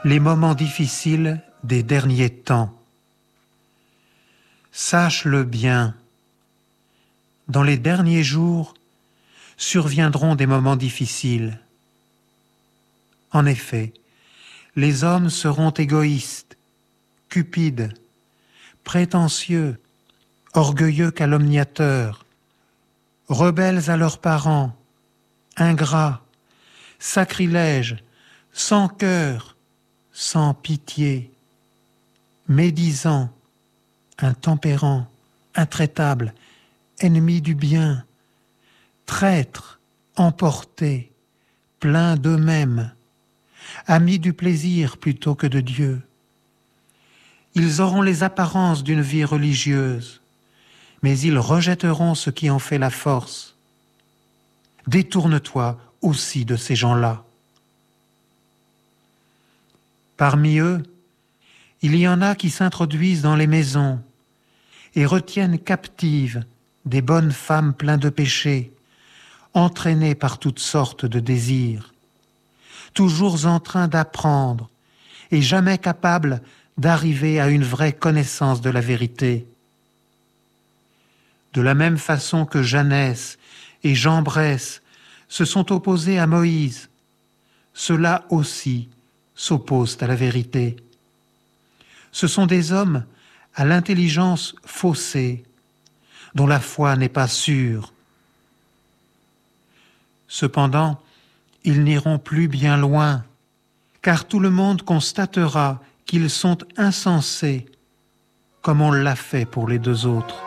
les moments difficiles des derniers temps. Sache-le bien, dans les derniers jours surviendront des moments difficiles. En effet, les hommes seront égoïstes, cupides, prétentieux, orgueilleux calomniateurs, rebelles à leurs parents, ingrats, sacrilèges, sans cœur, sans pitié, médisants, intempérants, intraitables, ennemis du bien, traîtres, emportés, pleins d'eux-mêmes, amis du plaisir plutôt que de Dieu. Ils auront les apparences d'une vie religieuse, mais ils rejetteront ce qui en fait la force. Détourne-toi aussi de ces gens-là. Parmi eux, il y en a qui s'introduisent dans les maisons et retiennent captives des bonnes femmes pleines de péchés, entraînées par toutes sortes de désirs, toujours en train d'apprendre et jamais capables d'arriver à une vraie connaissance de la vérité. De la même façon que Jeannès et Jean Bresse se sont opposés à Moïse, ceux-là aussi s'opposent à la vérité. Ce sont des hommes à l'intelligence faussée, dont la foi n'est pas sûre. Cependant, ils n'iront plus bien loin, car tout le monde constatera qu'ils sont insensés, comme on l'a fait pour les deux autres.